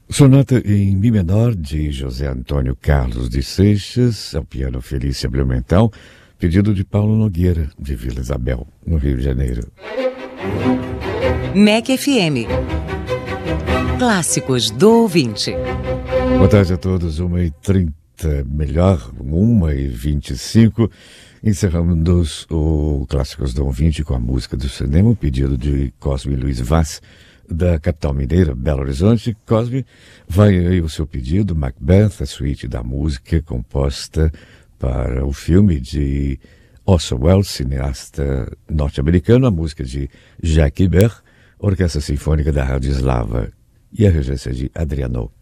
Sonata em Mi menor de José Antônio Carlos de Seixas, ao piano Felícia Blumenthal, pedido de Paulo Nogueira, de Vila Isabel, no Rio de Janeiro. MEC FM. Clássicos do ouvinte. Boa tarde a todos, 1h30, melhor, 1h25. Encerramos o Clássicos do Ouvinte com a música do cinema, o pedido de Cosme Luiz Vaz, da capital mineira, Belo Horizonte. Cosme, vai aí o seu pedido, Macbeth, a suíte da música composta para o filme de Orson Welles, cineasta norte-americano, a música de Jacques Ibert, Orquestra Sinfônica da Rádio Eslava e a regência de Adriano